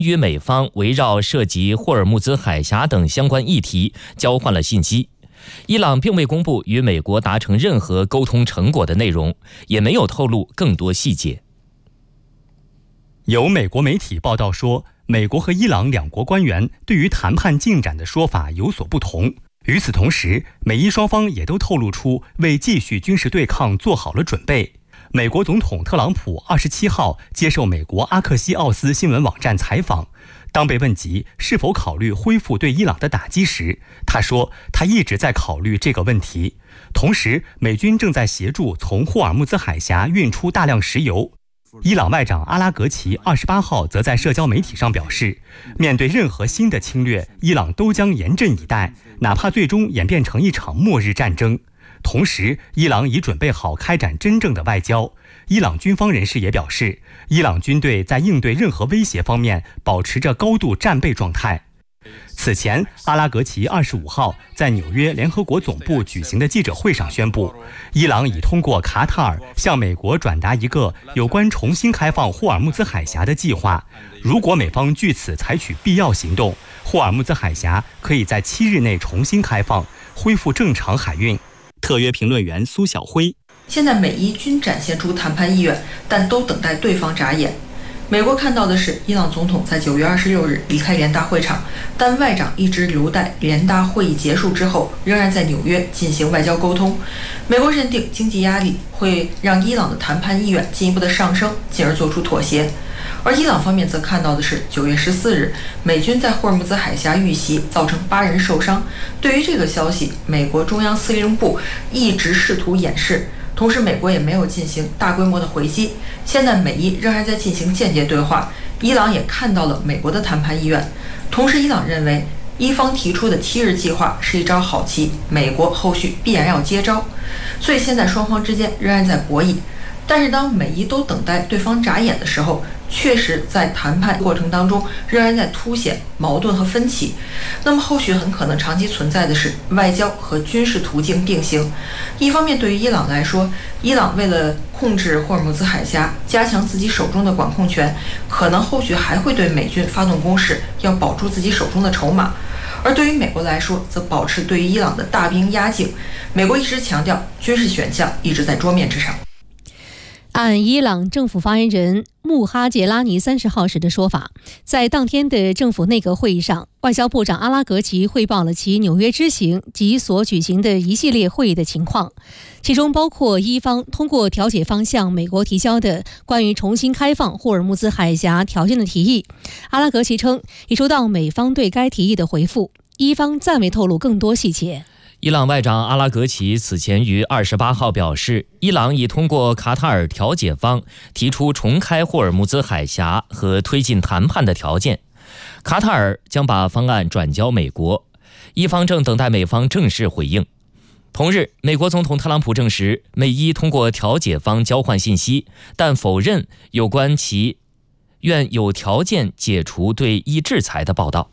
与美方围绕涉及霍尔木兹海峡等相关议题交换了信息。伊朗并未公布与美国达成任何沟通成果的内容，也没有透露更多细节。 有美国媒体报道说，美国和伊朗两国官员对于谈判进展的说法有所不同。与此同时，美伊双方也都透露出为继续军事对抗做好了准备。美国总统特朗普27号接受美国阿克西奥斯新闻网站采访，当被问及是否考虑恢复对伊朗的打击时，他说他一直在考虑这个问题。同时，美军正在协助从霍尔木兹海峡运出大量石油。伊朗外长阿拉格齐28号则在社交媒体上表示，面对任何新的侵略，伊朗都将严阵以待，哪怕最终演变成一场末日战争。同时，伊朗已准备好开展真正的外交。伊朗军方人士也表示，伊朗军队在应对任何威胁方面保持着高度战备状态。此前，阿拉格齐25号在纽约联合国总部举行的记者会上宣布，伊朗已通过卡塔尔向美国转达一个有关重新开放霍尔木兹海峡的计划。如果美方据此采取必要行动，霍尔木兹海峡可以在7日内重新开放，恢复正常海运。特约评论员苏晓辉： 现在美伊均展现出谈判意愿，但都等待对方眨眼。美国看到的是，伊朗总统在9月26日离开联大会场，但外长一直留待联大会议结束之后，仍然在纽约进行外交沟通。美国认定经济压力会让伊朗的谈判意愿进一步的上升，进而做出妥协。而伊朗方面则看到的是9月14日，美军在霍尔木兹海峡遇袭，造成8人受伤。对于这个消息，美国中央司令部一直试图掩饰。同时，美国也没有进行大规模的回击。现在美伊仍然在进行间接对话，伊朗也看到了美国的谈判意愿。同时，伊朗认为伊方提出的7日计划是一招好棋，美国后续必然要接招。所以现在双方之间仍然在博弈。但是当美伊都等待对方眨眼的时候，确实在谈判过程当中仍然在凸显矛盾和分歧。那么后续很可能长期存在的是外交和军事途径并行。一方面，对于伊朗来说，伊朗为了控制霍尔木兹海峡，加强自己手中的管控权，可能后续还会对美军发动攻势，要保住自己手中的筹码。而对于美国来说，则保持对于伊朗的大兵压境。美国一直强调军事选项一直在桌面之上。 按伊朗政府发言人穆哈杰拉尼30号时的说法，在当天的政府内阁会议上，外交部长阿拉格齐汇报了其纽约之行及所举行的一系列会议的情况，其中包括伊方通过调解方向美国提交的关于重新开放霍尔木兹海峡条件的提议。阿拉格齐称已收到美方对该提议的回复，伊方暂未透露更多细节。 伊朗外长阿拉格齐此前于28号表示，伊朗已通过卡塔尔调解方提出重开霍尔木兹海峡和推进谈判的条件，卡塔尔将把方案转交美国，伊方正等待美方正式回应。同日，美国总统特朗普证实美伊通过调解方交换信息，但否认有关其愿有条件解除对伊制裁的报道。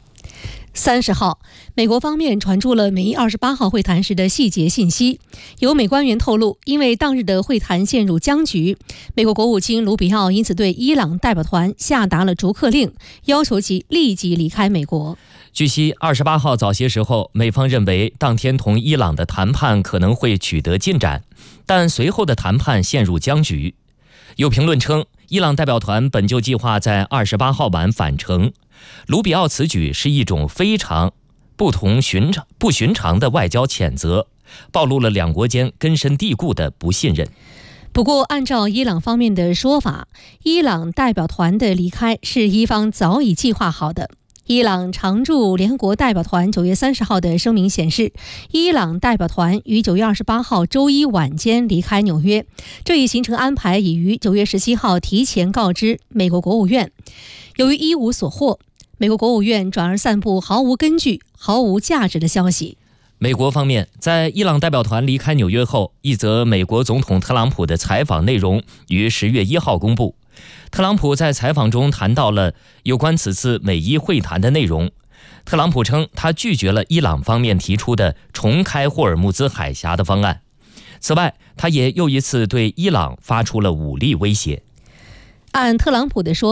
30号，美国方面传出了美伊28号会谈时的细节信息。有美官员透露，因为当日的会谈陷入僵局，美国国务卿卢比奥因此对伊朗代表团下达了逐客令，要求其立即离开美国。 据悉，28号早些时候，美方认为当天同伊朗的谈判可能会取得进展，但随后的谈判陷入僵局。有评论称，伊朗代表团本就计划在28号晚返程。卢比奥此举是一种非常不寻常的外交谴责，暴露了两国间根深蒂固的不信任。 不过，按照伊朗方面的说法，伊朗代表团的离开是伊方早已计划好的。伊朗常驻联合国代表团9月30号的声明显示，伊朗代表团于9月28号周一晚间离开纽约，这一行程安排已于9月17号提前告知美国国务院。由于一无所获，美国国务院转而散布毫无根据、毫无价值的消息。 美国方面在伊朗代表团离开纽约后，一则美国总统特朗普的采访内容于10月1号公布。特朗普在采访中谈到了有关此次美伊会谈的内容。特朗普称，他拒绝了伊朗方面提出的重开霍尔木兹海峡的方案。此外，他也又一次对伊朗发出了武力威胁。 按特朗普的说法，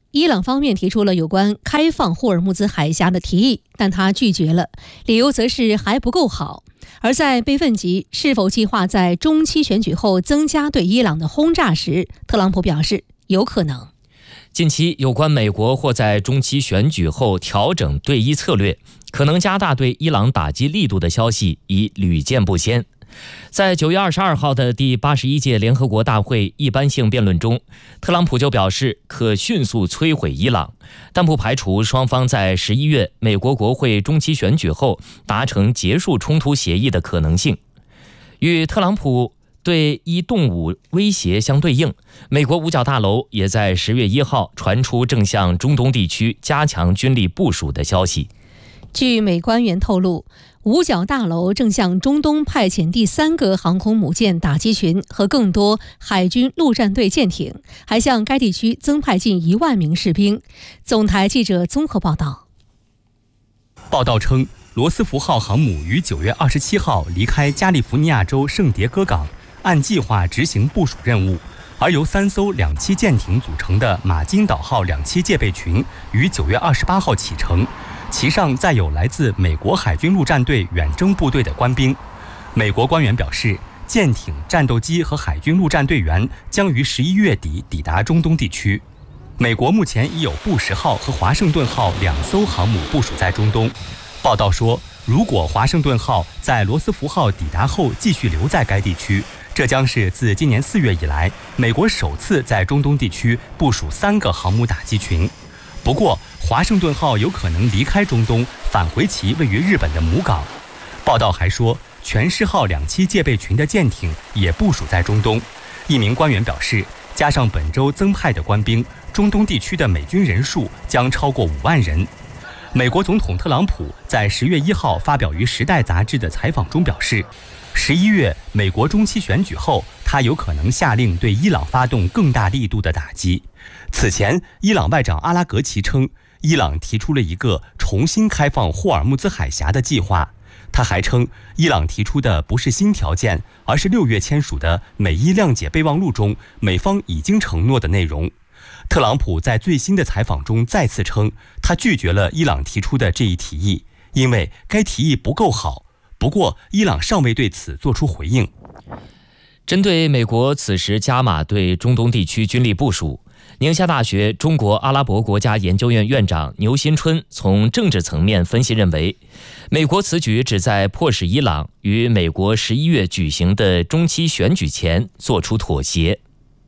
伊朗方面提出了有关开放霍尔木兹海峡的提议，但他拒绝了，理由则是还不够好。而在被问及是否计划在中期选举后增加对伊朗的轰炸时，特朗普表示有可能。 近期有关美国或在中期选举后调整对伊策略，可能加大对伊朗打击力度的消息已屡见不鲜。在9月22号的第81届联合国大会一般性辩论中，特朗普就表示可迅速摧毁伊朗，但不排除双方在11月美国国会中期选举后达成结束冲突协议的可能性。与特朗普对伊动武威胁相对应，美国五角大楼也在10月1号传出正向中东地区加强军力部署的消息。 据美官员透露，五角大楼正向中东派遣第3个航空母舰打击群和更多海军陆战队舰艇，还向该地区增派近1万名士兵。总台记者综合报道。 报道称，罗斯福号航母于9月27号离开加利福尼亚州圣迭戈港，按计划执行部署任务，而由3艘2栖舰艇组成的马金岛号2栖戒备群于9月28号启程，其上载有来自美国海军陆战队远征部队的官兵。美国官员表示，舰艇、战斗机和海军陆战队员将于11月底抵达中东地区。美国目前已有布什号和华盛顿号2艘航母部署在中东。报道说，如果华盛顿号在罗斯福号抵达后继续留在该地区，这将是自今年4月以来，美国首次在中东地区部署3个航母打击群。不过，华盛顿号有可能离开中东，返回其位于日本的母港。报道还说，全狮号2栖戒备群的舰艇也部署在中东。一名官员表示，加上本周增派的官兵，中东地区的美军人数将超过5万人。美国总统特朗普在10月1号发表于《时代》杂志的采访中表示，11月美国中期选举后，他有可能下令对伊朗发动更大力度的打击。此前，伊朗外长阿拉格齐称，伊朗提出了一个重新开放霍尔木兹海峡的计划。他还称，伊朗提出的不是新条件，而是6月签署的美伊谅解备忘录中美方已经承诺的内容。特朗普在最新的采访中再次称，他拒绝了伊朗提出的这一提议，因为该提议不够好。不过，伊朗尚未对此作出回应。 针对美国此时加码对中东地区军力部署，宁夏大学中国阿拉伯国家研究院院长牛新春从政治层面分析认为，美国此举旨在迫使伊朗于美国11月举行的中期选举前做出妥协。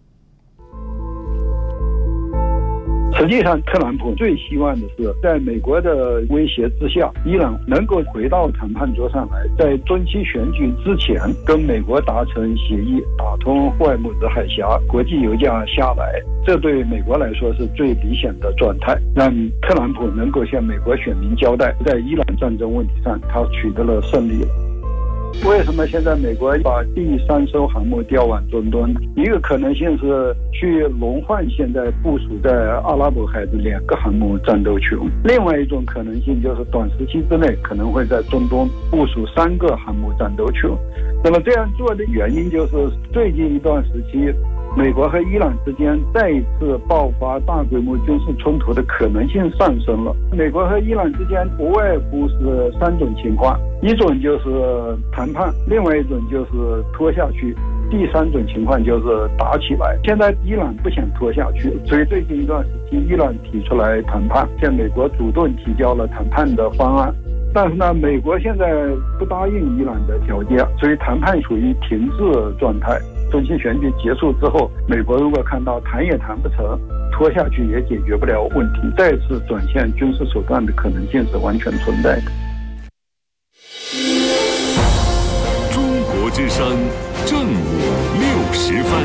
实际上，特朗普最希望的是，在美国的威胁之下，伊朗能够回到谈判桌上来，在中期选举之前跟美国达成协议，打通霍尔木兹海峡，国际油价下来，这对美国来说是最理想的状态，让特朗普能够向美国选民交代，在伊朗战争问题上他取得了胜利。为什么现在美国把第3艘航母调往中东？一个可能性是去轮换现在部署在阿拉伯海的2个航母战斗群，另外一种可能性就是短时期之内可能会在中东部署3个航母战斗群。那么这样做的原因就是最近一段时期，美国和伊朗之间再一次爆发大规模军事冲突的可能性上升了。美国和伊朗之间不外乎是3种情况，一种就是谈判，另外一种就是拖下去，第3种情况就是打起来。现在伊朗不想拖下去，所以最近一段时期伊朗提出来谈判，向美国主动提交了谈判的方案。但是呢，美国现在不答应伊朗的条件，所以谈判处于停滞状态。中期选举结束之后，美国如果看到谈也谈不成，拖下去也解决不了问题，再次转向军事手段的可能性是完全存在的。 中国之声正午60分。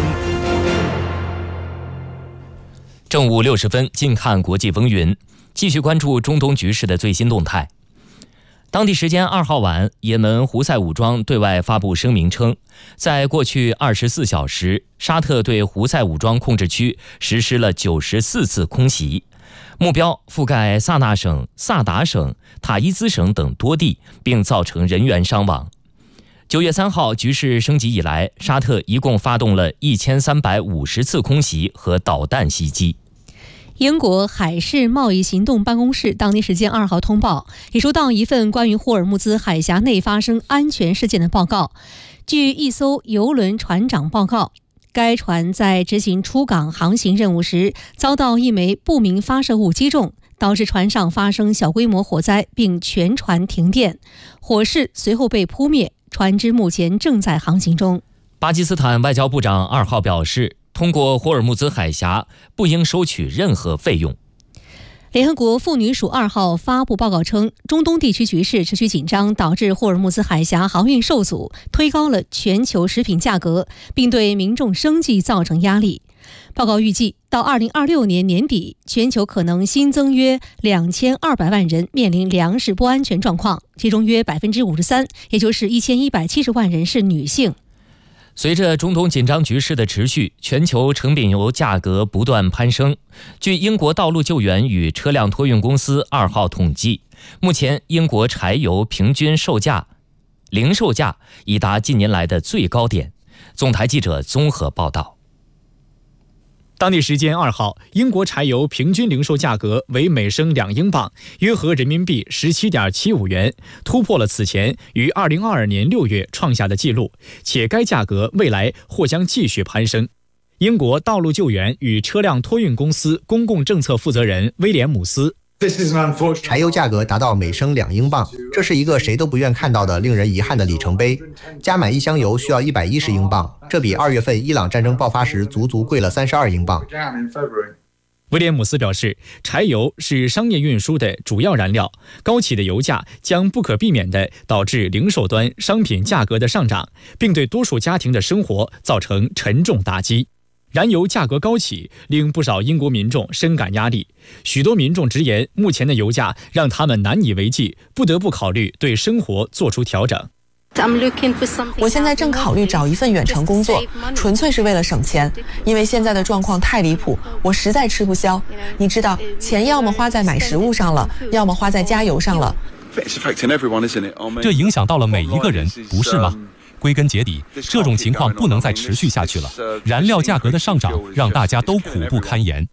正午60分，近看国际风云，继续关注中东局势的最新动态。当地时间2号晚，也门胡塞武装对外发布声明称，在过去24小时，沙特对胡塞武装控制区实施了94次空袭，目标覆盖萨那省、萨达省、塔伊兹省等多地，并造成人员伤亡。9月3号局势升级以来，沙特一共发动了1350次空袭和导弹袭击。 英国海事贸易行动办公室当地时间2号通报，已收到一份关于霍尔木兹海峡内发生安全事件的报告。据一艘邮轮船长报告，该船在执行出港航行任务时，遭到一枚不明发射物击中，导致船上发生小规模火灾，并全船停电。火势随后被扑灭，船只目前正在航行中。 巴基斯坦外交部长2号表示，通过霍尔木兹海峡不应收取任何费用。 联合国妇女署2号发布报告称，中东地区局势持续紧张，导致霍尔木兹海峡航运受阻，推高了全球食品价格，并对民众生计造成压力。报告预计，到2026年年底，全球可能新增约2200万人面临粮食不安全状况，其中约53%，也就是1170万人是女性。 随着中东紧张局势的持续，全球成品油价格不断攀升。据英国道路救援与车辆托运公司2号统计，目前英国柴油平均零售价已达近年来的最高点。总台记者综合报道。 当地时间2号，英国柴油平均零售价格为每升2英镑，约合人民币17.75元，突破了此前于2022年6月创下的纪录，且该价格未来或将继续攀升。英国道路救援与车辆托运公司公共政策负责人威廉姆斯： 柴油价格达到每升2英镑，这是一个谁都不愿看到的令人遗憾的里程碑。加满一箱油需要110英镑，这比2月份伊朗战争爆发时足足贵了32英镑。 威廉姆斯表示，柴油是商业运输的主要燃料，高企的油价将不可避免地导致零售端商品价格的上涨，并对多数家庭的生活造成沉重打击。燃油价格高企，令不少英国民众深感压力。许多民众直言，目前的油价让他们难以为继，不得不考虑对生活做出调整。 我现在正考虑找一份远程工作，纯粹是为了省钱，因为现在的状况太离谱，我实在吃不消。你知道，钱要么花在买食物上了，要么花在加油上了。 这影响到了每一个人，不是吗？归根结底，这种情况不能再持续下去了。燃料价格的上涨让大家都苦不堪言。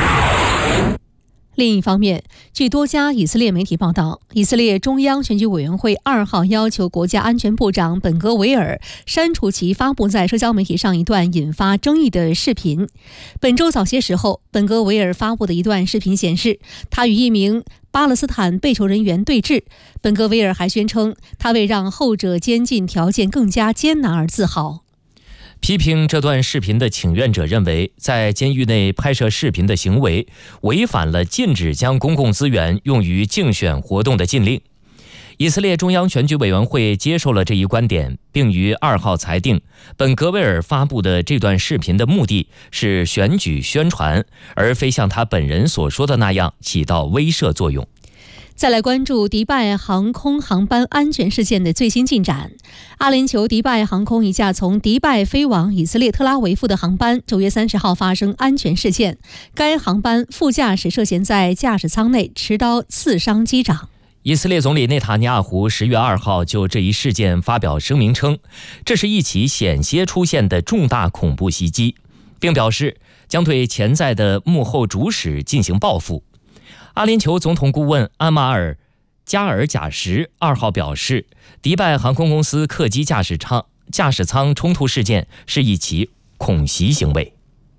另一方面，据多家以色列媒体报道，以色列中央选举委员会2号要求国家安全部长本格维尔删除其发布在社交媒体上一段引发争议的视频。本周早些时候，本格维尔发布的一段视频显示，他与一名巴勒斯坦被囚人员对峙。本格维尔还宣称，他为让后者监禁条件更加艰难而自豪。 批评这段视频的请愿者认为，在监狱内拍摄视频的行为违反了禁止将公共资源用于竞选活动的禁令。以色列中央选举委员会接受了这一观点，并于2号裁定，本格维尔发布的这段视频的目的是选举宣传，而非像他本人所说的那样起到威慑作用。 再来关注迪拜航空航班安全事件的最新进展。阿联酋迪拜航空一架从迪拜飞往以色列特拉维夫的航班9月30号发生安全事件，该航班副驾驶涉嫌在驾驶舱内持刀刺伤机长。 以色列总理内塔尼亚胡10月2号就这一事件发表声明称，这是一起险些出现的重大恐怖袭击，并表示将对潜在的幕后主使进行报复。阿联酋总统顾问安马尔·加尔贾什2号表示，迪拜航空公司客机驾驶舱冲突事件是一起恐袭行为。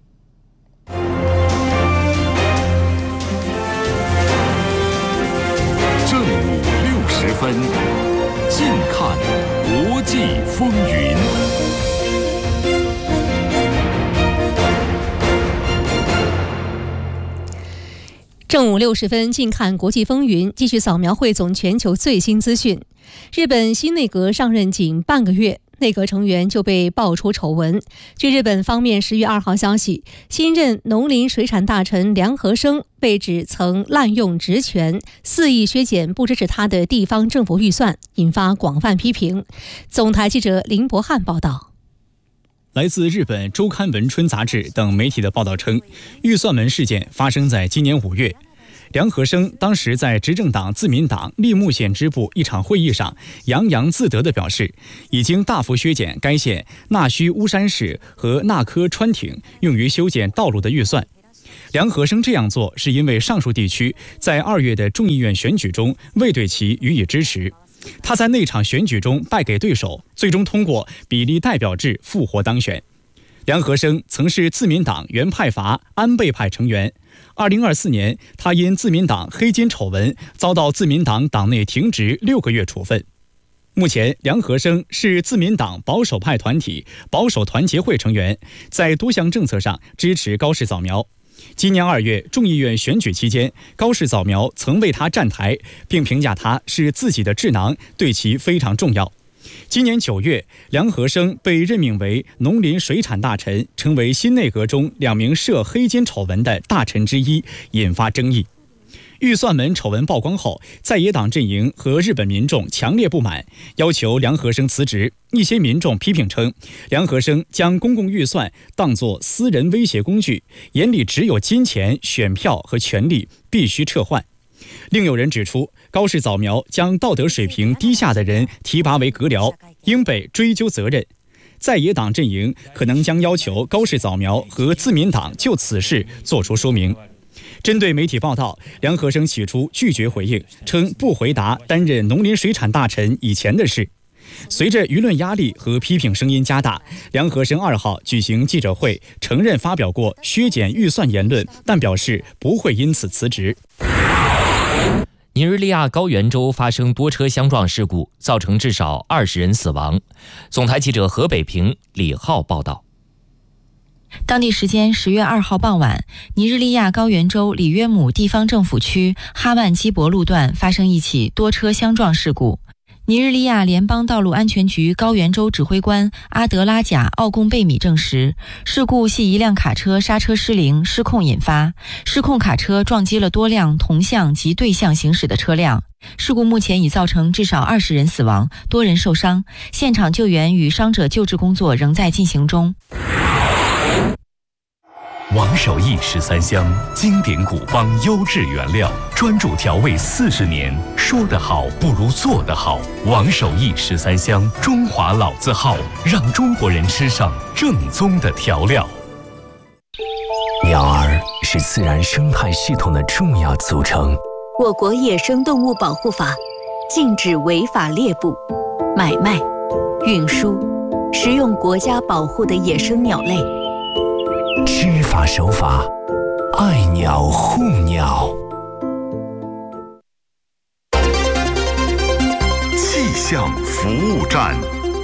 正午60分，近看国际风云。 正午60分，近看国际风云，继续扫描汇总全球最新资讯。日本新内阁上任仅半个月，内阁成员就被爆出丑闻。据日本方面10月2号消息，新任农林水产大臣梁和生被指曾滥用职权，肆意削减不支持他的地方政府预算，引发广泛批评。总台记者林博翰报道。 来自日本周刊文春杂志等媒体的报道称，预算门事件发生在今年5月。梁和生当时在执政党自民党立木县支部一场会议上洋洋自得地表示，已经大幅削减该县纳须乌山市和纳科川町用于修建道路的预算。 梁和生这样做是因为上述地区在2月的众议院选举中未对其予以支持，他在那场选举中败给对手，最终通过比例代表制复活当选。梁和生曾是自民党原派阀安倍派成员。2024年，他因自民党黑金丑闻遭到自民党党内停职6个月处分。目前，梁和生是自民党保守派团体保守团结会成员，在多项政策上支持高市早苗。今年2月众议院选举期间，高市早苗曾为他站台，并评价他是自己的智囊，对其非常重要。今年9月，梁和生被任命为农林水产大臣，成为新内阁中2名涉黑金丑闻的大臣之一，引发争议。预算门丑闻曝光后，在野党阵营和日本民众强烈不满，要求梁和生辞职。一些民众批评称，梁和生将公共预算当作私人威胁工具，眼里只有金钱、选票和权力，必须撤换。另有人指出，高市早苗将道德水平低下的人提拔为阁僚，应被追究责任。在野党阵营可能将要求高市早苗和自民党就此事作出说明。针对媒体报道，梁和生起初拒绝回应，称不回答担任农林水产大臣以前的事。随着舆论压力和批评声音加大，梁和生2号举行记者会，承认发表过削减预算言论，但表示不会因此辞职。 尼日利亚高原州发生多车相撞事故，造成至少20人死亡。总台记者何北平、李浩报道。 当地时间10月2号傍晚，尼日利亚高原州里约姆地方政府区哈万基博路段发生一起多车相撞事故。尼日利亚联邦道路安全局高原州指挥官阿德拉贾奥贡贝米证实，事故系一辆卡车刹车失灵失控引发，失控卡车撞击了多辆同向及对向行驶的车辆。事故目前已造成至少20人死亡，多人受伤，现场救援与伤者救治工作仍在进行中。 王守义13香，经典古方优质原料，专注调味40年，说得好不如做得好。王守义13香，中华老字号，让中国人吃上正宗的调料。 鸟儿是自然生态系统的重要组成。 我国野生动物保护法禁止违法猎捕、买卖、运输、食用国家保护的野生鸟类。 知法守法，爱鸟护鸟。 气象服务站，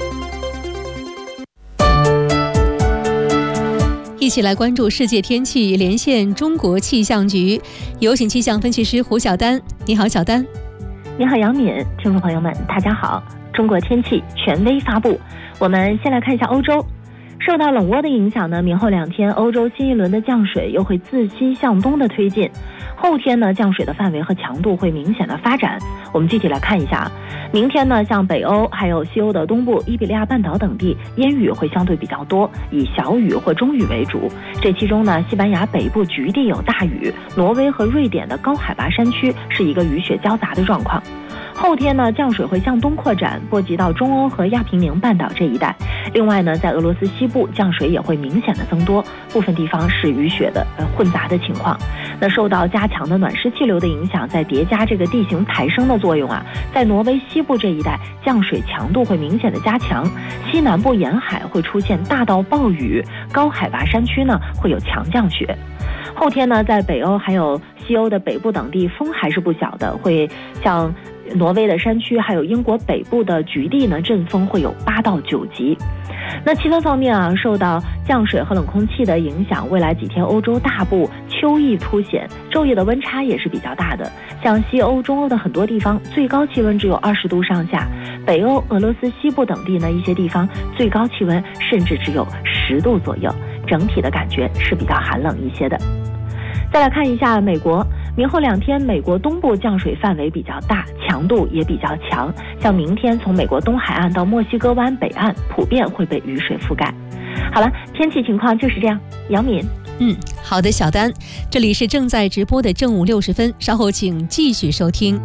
一起来关注世界天气，连线中国气象局，有请气象分析师胡晓丹。你好，小丹。 你好，杨敏。听众朋友们，大家好。中国天气权威发布，我们先来看一下欧洲。受到冷涡的影响呢，明后2天欧洲新一轮的降水又会自西向东的推进。后天呢，降水的范围和强度会明显的发展。我们具体来看一下，明天呢，像北欧还有西欧的东部、伊比利亚半岛等地，烟雨会相对比较多，以小雨或中雨为主。这其中呢，西班牙北部局地有大雨，挪威和瑞典的高海拔山区是一个雨雪交杂的状况。后天呢，降水会向东扩展，波及到中欧和亚平宁半岛这一带。另外呢，在俄罗斯西部降水也会明显的增多，部分地方是雨雪的混杂的情况。那受到加强的暖湿气流的影响，再叠加这个地形抬升的作用啊，在挪威西部这一带降水强度会明显的加强，西南部沿海会出现大到暴雨，高海拔山区呢会有强降雪。后天呢，在北欧还有西欧的北部等地风还是不小的，会像挪威的山区还有英国北部的局地呢，阵风会有8到9级。那气温方面啊，受到降水和冷空气的影响，未来几天欧洲大部秋意凸显，昼夜的温差也是比较大的。像西欧、中欧的很多地方，最高气温只有20度上下；北欧、俄罗斯西部等地呢，一些地方最高气温甚至只有10度左右，整体的感觉是比较寒冷一些的。再来看一下美国，明后2天美国东部降水范围比较大，强度也比较强，像明天从美国东海岸到墨西哥湾北岸普遍会被雨水覆盖。好了，天气情况就是这样。杨敏。 好的，小丹，这里是正在直播的正午60分，稍后请继续收听。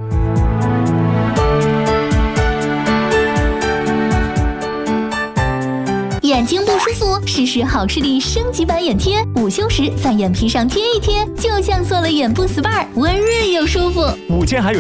眼眼睛不舒服，试试好视力升级版眼贴，午休时在眼皮上贴一贴，就像做了眼部 SPA， 温润又舒服。 午间还有